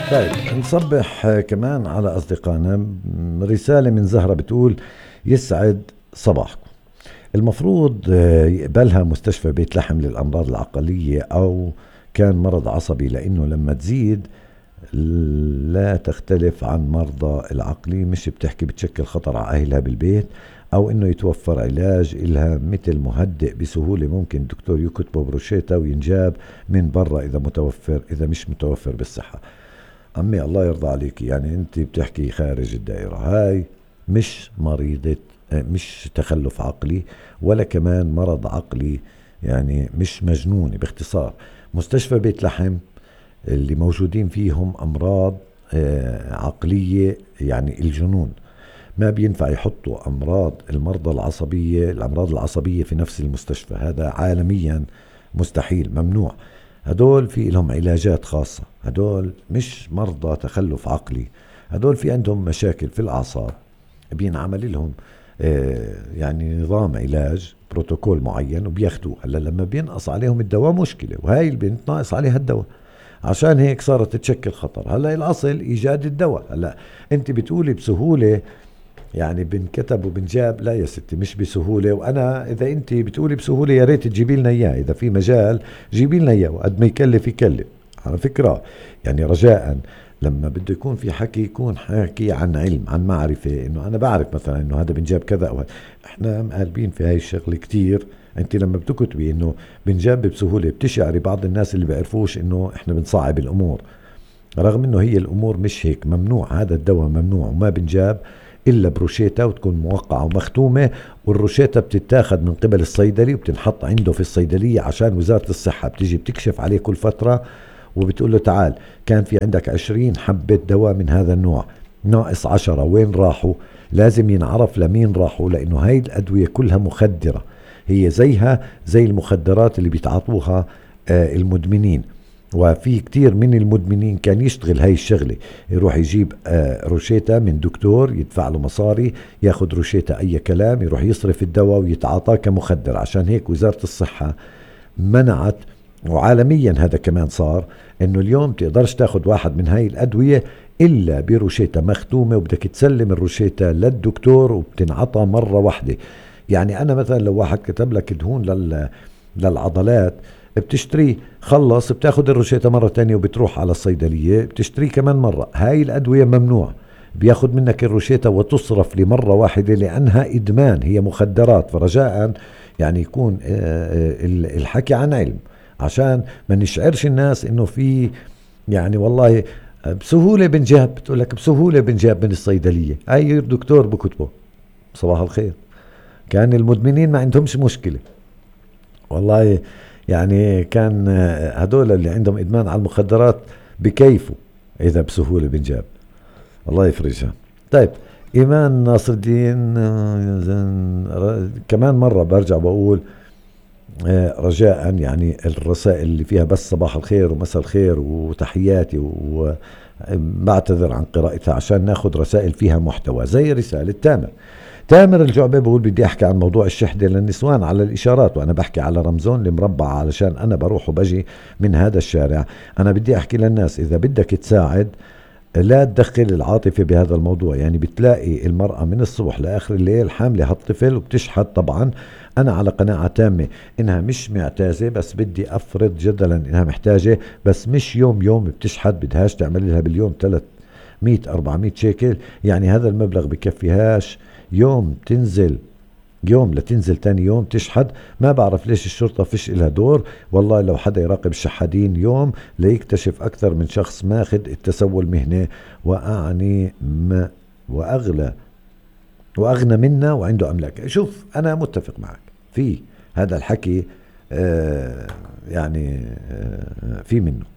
طيب نصبح كمان على أصدقائنا. رسالة من زهرة بتقول: يسعد صباحكم. المفروض يقبلها مستشفى بيت لحم للأمراض العقلية أو كان مرض عصبي، لأنه لما تزيد لا تختلف عن مرضى العقلي، مش بتحكي بتشكل خطر على أهلها بالبيت، أو إنه يتوفر علاج إلها مثل مهدئ بسهولة ممكن الدكتور يكتبه بروشيتا وينجاب من برا إذا متوفر، إذا مش متوفر بالصحة. عمي الله يرضى عليك، يعني انت بتحكي خارج الدائرة هاي. مش مريضة، مش تخلف عقلي ولا كمان مرض عقلي، يعني مش مجنونة باختصار. مستشفى بيت لحم اللي موجودين فيهم أمراض عقلية، يعني الجنون. ما بينفع يحطوا المرضى العصبية، الأمراض العصبية في نفس المستشفى، هذا عالميا مستحيل، ممنوع. هدول في لهم علاجات خاصة، هدول مش مرضى تخلف عقلي، هدول في عندهم مشاكل في الأعصاب، بينعمل لهم يعني نظام علاج، بروتوكول معين وبياخدوه. هلا لما بينقص عليهم الدواء مشكلة، وهاي البنت ناقص عليها الدواء، عشان هيك صارت تشكل خطر. هلا الأصل إيجاد الدواء. هلا أنت بتقولي بسهولة يعني بنكتب وبنجاب، لا يا ستي مش بسهولة. وأنا إذا أنت بتقولي بسهولة يا ريت تجيبي لنا إياه، إذا في مجال جيبي لنا إياه، وقد ما يكلف يكلف على فكرة. يعني رجاء لما بده يكون في حكي يكون حكي عن علم، عن معرفة، إنه أنا بعرف مثلا إنه هذا بنجاب كذا أو إحنا مقالبين في هاي الشغل كتير. أنت لما بتكتبي إنه بنجاب بسهولة بتشعري بعض الناس اللي بيعرفوش إنه إحنا بنصعب الأمور، رغم إنه هي الأمور مش هيك. ممنوع، هذا الدواء ممنوع وما بنجاب إلا بروشيتا وتكون موقعة ومختومة، والروشيتا بتتاخد من قبل الصيدلي وبتنحط عنده في الصيدلية، عشان وزارة الصحة بتيجي بتكشف عليه كل فترة وبتقول له تعال كان في عندك 20 حبة دواء من هذا النوع، ناقص 10 وين راحوا؟ لازم ينعرف لمين راحوا، لأنه هاي الأدوية كلها مخدرة، هي زيها زي المخدرات اللي بيتعاطوها المدمنين. وفي كتير من المدمنين كان يشتغل هاي الشغلة، يروح يجيب روشيتا من دكتور يدفع له مصاري، ياخد روشيتا أي كلام، يروح يصرف الدواء ويتعاطى كمخدر. عشان هيك وزارة الصحة منعت، وعالميا هذا كمان صار، انه اليوم تقدرش تاخد واحد من هاي الأدوية إلا بروشيتا مختومة، وبدك تسلم الروشيتا للدكتور وبتنعطى مرة واحدة. يعني أنا مثلا لو واحد كتب لك دهون للعضلات، بتشتريه، خلص بتاخد الروشيتا مرة تانية وبتروح على الصيدلية بتشتريه كمان مرة. هاي الأدوية ممنوع، بياخد منك الروشيتا وتصرف لمرة واحدة لأنها إدمان، هي مخدرات. فرجاء يعني يكون الحكي عن علم، عشان ما نشعرش الناس إنه في يعني والله بسهولة بنجاب، بتقول لك بسهولة بنجاب من الصيدلية، أي دكتور بكتبه. صباح الخير. كان المدمنين ما عندهمش مشكلة والله، يعني كان هدول اللي عندهم إدمان على المخدرات بكيفوا إذا بسهولة بنجاب. الله يفرجها. طيب إيمان ناصر الدين، كمان مرة برجع بقول رجاء يعني الرسائل اللي فيها بس صباح الخير ومساء الخير وتحياتي، وبعتذر عن قراءتها، عشان ناخد رسائل فيها محتوى زي رسالة تامر الجعبة بقول: بدي احكي عن موضوع الشحذة للنسوان على الاشارات، وانا بحكي على رمزون المربع علشان انا بروح وبجي من هذا الشارع. انا بدي احكي للناس اذا بدك تساعد لا تدخل العاطفة بهذا الموضوع. يعني بتلاقي المرأة من الصبح لآخر الليل حاملة هالطفل وبتشحد. طبعا أنا على قناعة تامة إنها مش معتازة، بس بدي أفرض جدلا إنها محتاجة، بس مش يوم بتشحد، بدهاش تعمل لها باليوم 300 400 شيكل. يعني هذا المبلغ بكفيهاش يوم تنزل، يوم لتنزل تاني يوم تشحد. ما بعرف ليش الشرطة فيش إلها دور. والله لو حدا يراقب الشحادين يوم ليكتشف أكثر من شخص ماخد التسول مهنة، وأعني ما وأغلى وأغنى منا وعنده أملاك. شوف أنا متفق معك في هذا الحكي، يعني في منه.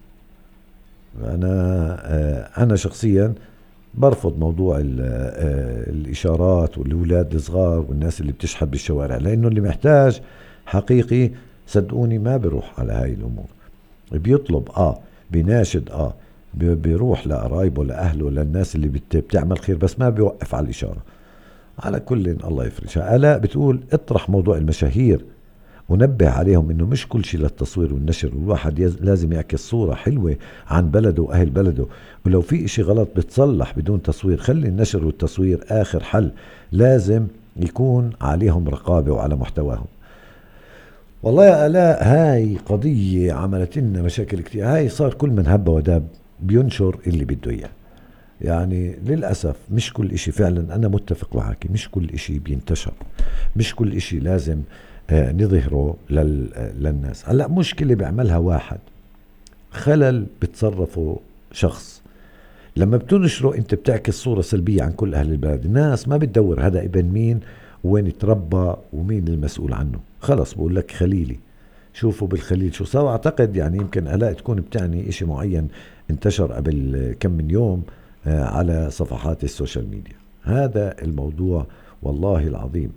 أنا شخصيا برفض موضوع الإشارات والأولاد الصغار والناس اللي بتشحد بالشوارع، لأنه اللي محتاج حقيقي صدقوني ما بيروح على هاي الأمور، بيطلب بيناشد بيروح لقرايبه لأهله للناس اللي بتعمل خير، بس ما بيوقف على الإشارة. على كل الله يفرجها. آلاء بتقول: اطرح موضوع المشاهير ونبه عليهم انه مش كل شيء للتصوير والنشر، والواحد لازم يعكس صورة حلوة عن بلده واهل بلده، ولو في اشي غلط بتصلح بدون تصوير. خلي النشر والتصوير اخر حل، لازم يكون عليهم رقابة وعلى محتواهم. والله يا آلاء، هاي قضية عملت لنا مشاكل كتير. هاي صار كل من هب ودب بينشر اللي بده اياه. يعني للأسف مش كل اشي، فعلا أنا متفق معك، مش كل اشي بينتشر، مش كل اشي لازم نظهره للناس. هلأ مشكلة بيعملها واحد، خلل بتصرفه شخص، لما بتنشره انت بتعكس صورة سلبية عن كل اهل البلد. الناس ما بتدور هذا ابن مين وين تربى ومين المسؤول عنه، خلص بقول لك خليلي، شوفوا بالخليل شو صار. اعتقد يعني يمكن الاء تكون بتعني اشي معين انتشر قبل كم من يوم على صفحات السوشيال ميديا. هذا الموضوع والله العظيم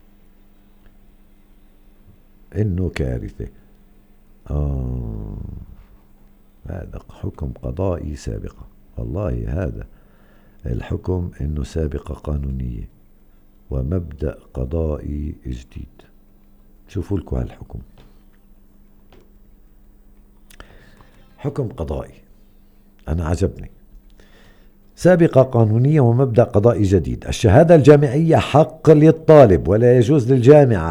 انه كارثة. هذا حكم قضائي سابقة، والله هذا الحكم انه سابقة قانونية ومبدأ قضائي جديد. شوفوا لكم هالحكم، حكم قضائي انا عجبني. سابقة قانونية ومبدأ قضائي جديد. الشهادة الجامعية حق للطالب، ولا يجوز للجامعة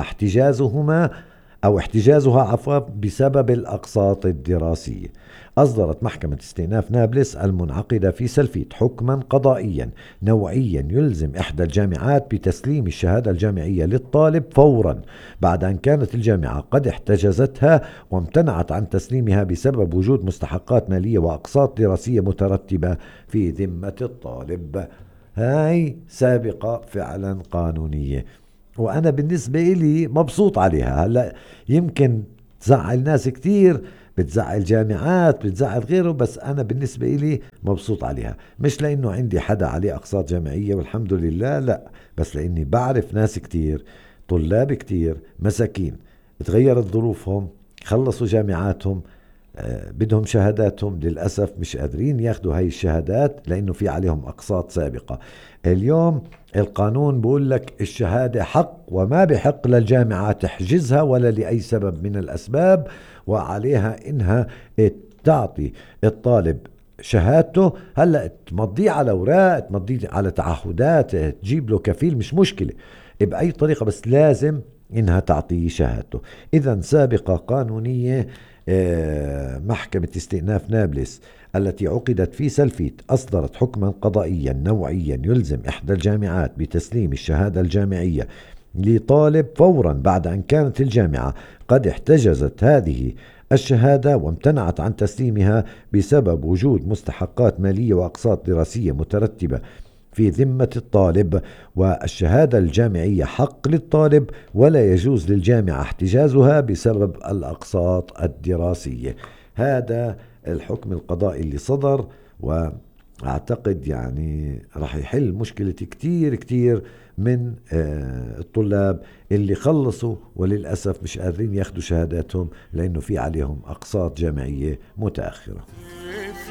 احتجازها عفوا بسبب الأقساط الدراسية. أصدرت محكمة استئناف نابلس المنعقدة في سلفيت حكما قضائيا نوعيا يلزم إحدى الجامعات بتسليم الشهادة الجامعية للطالب فورا، بعد أن كانت الجامعة قد احتجزتها وامتنعت عن تسليمها بسبب وجود مستحقات مالية وأقساط دراسية مترتبة في ذمة الطالب. هاي سابقة فعلا قانونية، وأنا بالنسبة إلي مبسوط عليها. هلأ يمكن تزعل ناس كتير، بتزعل جامعات، بتزعل غيره، بس أنا بالنسبة إلي مبسوط عليها. مش لأنه عندي حدا عليه أقساط جامعية والحمد لله، لا، بس لأني بعرف ناس كتير، طلاب كتير مساكين تغيرت ظروفهم، خلصوا جامعاتهم، بدهم شهاداتهم، للأسف مش قادرين ياخدوا هاي الشهادات لأنه في عليهم أقساط سابقة. اليوم القانون بقول لك الشهادة حق، وما بحق للجامعة تحجزها ولا لأي سبب من الأسباب، وعليها إنها تعطي الطالب شهادته. هلأ تمضيه على أوراق، تمضيه على تعهدات، تجيب له كفيل، مش مشكلة بأي طريقة، بس لازم إنها تعطيه شهادته. إذن سابقة قانونية. محكمة استئناف نابلس التي عقدت في سلفيت أصدرت حكما قضائيا نوعيا يلزم إحدى الجامعات بتسليم الشهادة الجامعية لطالب فورا، بعد أن كانت الجامعة قد احتجزت هذه الشهادة وامتنعت عن تسليمها بسبب وجود مستحقات مالية وأقساط دراسية مترتبة في ذمة الطالب. والشهادة الجامعية حق للطالب، ولا يجوز للجامعة احتجازها بسبب الأقساط الدراسية. هذا الحكم القضائي اللي صدر، وأعتقد يعني راح يحل مشكلة كتير كتير من الطلاب اللي خلصوا وللأسف مش قادرين ياخدوا شهاداتهم لأنه في عليهم أقساط جامعية متأخرة.